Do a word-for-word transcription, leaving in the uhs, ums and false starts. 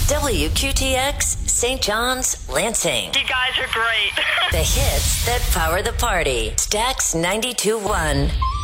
W Q T X, Saint John's, Lansing. You guys are great. The hits that power the party. Stax ninety-two point one.